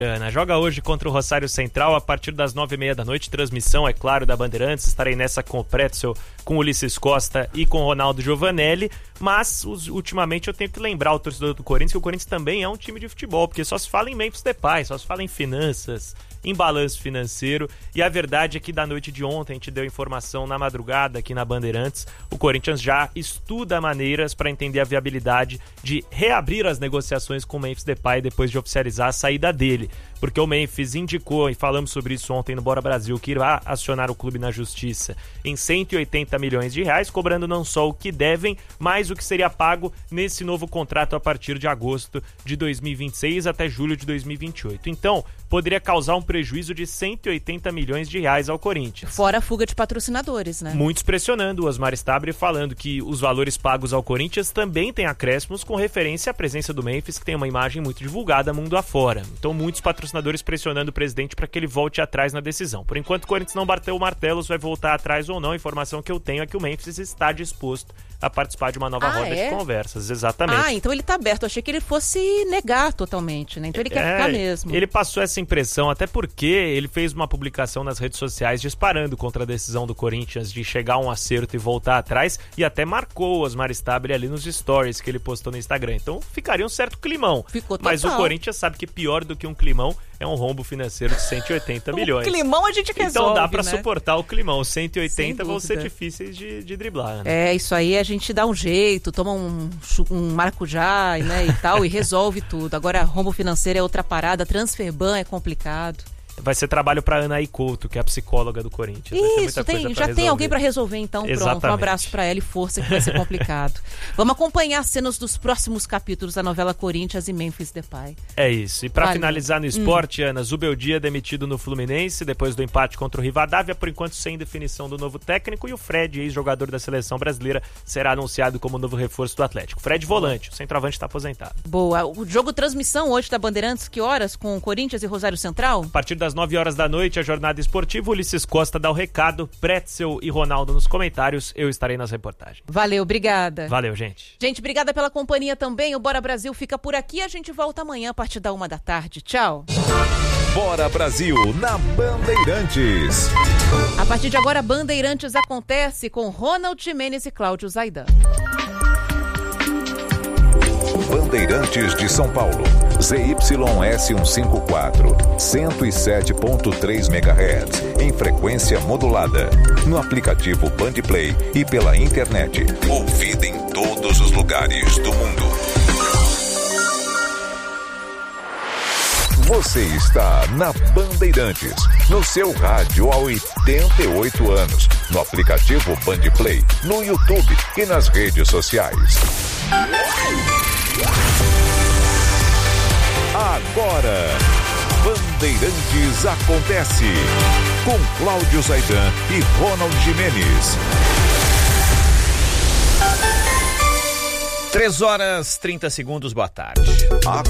Joga hoje contra o Rosário Central a partir das 9h30 da noite. Transmissão, é claro, da Bandeirantes. Estarei nessa com o Pretzel, com o Ulisses Costa e com o Ronaldo Giovanelli. Mas, ultimamente, eu tenho que lembrar o torcedor do Corinthians que o Corinthians também é um time de futebol, porque só se fala em Memphis Depay, só se fala em finanças, em balanço financeiro. E a verdade é que da noite de ontem, a gente deu informação na madrugada aqui na Bandeirantes, o Corinthians já estuda maneiras para entender a viabilidade de reabrir as negociações com o Memphis Depay depois de oficializar a saída dele. Porque o Memphis indicou, e falamos sobre isso ontem no Bora Brasil, que irá acionar o clube na justiça em 180 milhões de reais, cobrando não só o que devem, mas o que seria pago nesse novo contrato a partir de agosto de 2026 até julho de 2028. Então, poderia causar um prejuízo de 180 milhões de reais ao Corinthians. Fora a fuga de patrocinadores, né? Muitos pressionando o Osmar Stabile, falando que os valores pagos ao Corinthians também têm acréscimos com referência à presença do Memphis, que tem uma imagem muito divulgada mundo afora. Então, muitos patrocinadores pressionando o presidente para que ele volte atrás na decisão. Por enquanto, o Corinthians não bateu o martelo, se vai voltar atrás ou não. A informação que eu tenho é que o Memphis está disposto a participar de uma nova roda de conversas. Exatamente. Então ele está aberto. Eu achei que ele fosse negar totalmente, né? Então ele quer ficar mesmo. Ele passou essa impressão, até porque ele fez uma publicação nas redes sociais disparando contra a decisão do Corinthians de chegar a um acerto e voltar atrás, e até marcou o Osmar Stabile ali nos stories que ele postou no Instagram. Então ficaria um certo climão. Ficou total. Mas o Corinthians sabe que pior do que um climão é um rombo financeiro de 180 milhões. O climão a gente resolve, então dá pra né? suportar o climão. 180 vão ser difíceis de driblar, né? É, isso aí a gente dá um jeito, toma um maracujá, né, e tal, e resolve tudo. Agora, rombo financeiro é outra parada, transferban é complicado. Vai ser trabalho para Ana Couto, que é a psicóloga do Corinthians. Isso, tem alguém para resolver, então. Exatamente. Pronto, um abraço para ela e força, que vai ser complicado. Vamos acompanhar as cenas dos próximos capítulos da novela Corinthians e Memphis Depay. É isso. E para finalizar no esporte, Ana, Zubeldia demitido no Fluminense depois do empate contra o Rivadavia, por enquanto sem definição do novo técnico, e o Fred, ex-jogador da seleção brasileira, será anunciado como novo reforço do Atlético. Fred volante, o centroavante está aposentado. Boa. O jogo transmissão hoje da Bandeirantes, que horas? Com Corinthians e Rosário Central? A partir das 9h da noite, a jornada esportiva. Ulisses Costa dá o recado, Pretzel e Ronaldo nos comentários. Eu estarei nas reportagens. Valeu, obrigada. Valeu, gente. Gente, obrigada pela companhia também. O Bora Brasil fica por aqui. A gente volta amanhã a partir da 1h da tarde. Tchau. Bora Brasil na Bandeirantes. A partir de agora, Bandeirantes acontece com Ronald Gimenez e Cláudio Zaidan. Bandeirantes de São Paulo, ZYS154, 107.3 MHz, em frequência modulada, no aplicativo Bandplay e pela internet, ouvida em todos os lugares do mundo. Você está na Bandeirantes, no seu rádio há 88 anos, no aplicativo Bandplay, no YouTube e nas redes sociais. Agora, Bandeirantes acontece com Cláudio Zaidan e Ronald Gimenez. 3h30, boa tarde.